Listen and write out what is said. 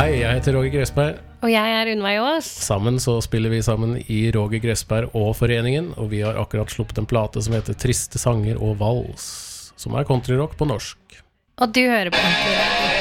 Hei, jeg heter Roger Gressberg. Og jeg Unnveig Aas. Sammen så spiller vi sammen i Roger Gressberg og Foreningen, og vi har akkurat sluppet en plate som heter Triste sanger og vals, som countryrock på norsk. Og du hører på Countryrock.